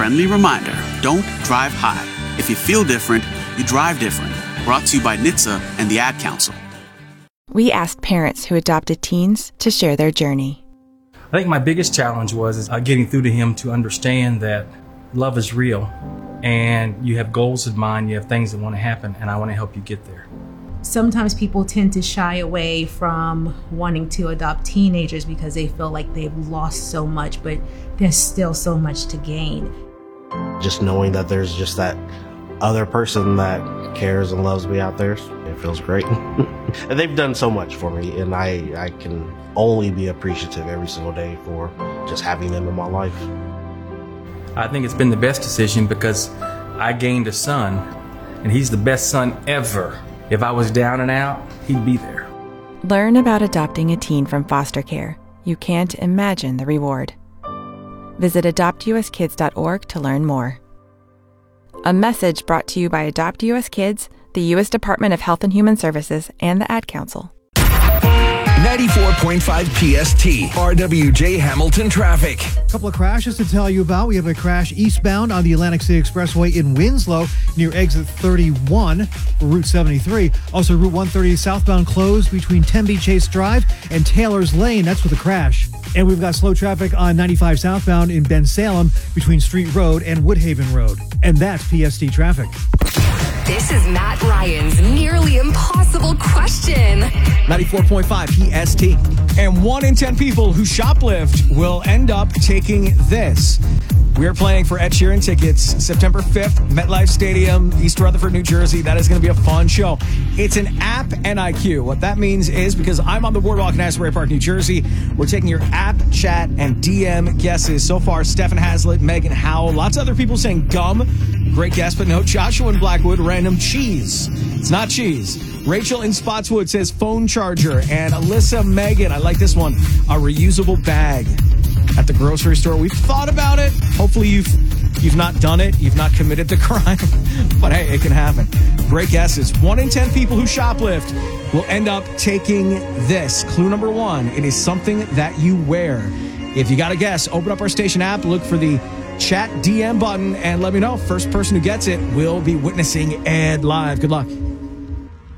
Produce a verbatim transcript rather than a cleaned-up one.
friendly reminder, don't drive high. If you feel different, you drive different. Brought to you by N H T S A and the Ad Council. We asked parents who adopted teens to share their journey. I think my biggest challenge was uh, getting through to him to understand that love is real and you have goals in mind, you have things that want to happen, and I want to help you get there. Sometimes people tend to shy away from wanting to adopt teenagers because they feel like they've lost so much, but there's still so much to gain. Just knowing that there's just that other person that cares and loves me out there, it feels great. And they've done so much for me, and I, I can only be appreciative every single day for just having them in my life. I think it's been the best decision because I gained a son, and he's the best son ever. If I was down and out, he'd be there. Learn about adopting a teen from foster care. You can't imagine the reward. Visit adopt u s kids dot org to learn more. A message brought to you by Adopt U S Kids, the U S Department of Health and Human Services, and the Ad Council. ninety-four point five P S T, R W J Hamilton traffic. A couple of crashes to tell you about. We have a crash eastbound on the Atlantic City Expressway in Winslow near exit thirty-one for Route seventy-three. Also, Route one thirty southbound closed between Tempe Chase Drive and Taylor's Lane. That's with a crash. And we've got slow traffic on ninety-five southbound in Bensalem between Street Road and Woodhaven Road. And that's P S T traffic. This is Matt Ryan's Nearly Impossible Question. ninety-four point five P S T. And one in ten people who shoplift will end up taking this. We are playing for Ed Sheeran tickets September fifth, MetLife Stadium, East Rutherford, New Jersey. That is going to be a fun show. It's an app N I Q. What that means is because I'm on the boardwalk in Asbury Park, New Jersey, we're taking your app, chat, and D M guesses. So far, Stefan Hazlitt, Megan Howell, lots of other people saying gum. Great guess, but no. Joshua in Blackwood, random cheese. It's not cheese. Rachel in Spotswood says phone charger. And Alyssa Megan, I like this one, a reusable bag at the grocery store. We've thought about it. Hopefully you've you've not done it. You've not committed the crime. But hey, it can happen. Great guesses. One in ten people who shoplift will end up taking this. Clue number one, it is something that you wear. If you got a guess, open up our station app, look for the chat D M button, and let me know. First person who gets it will be witnessing Ed live. Good luck.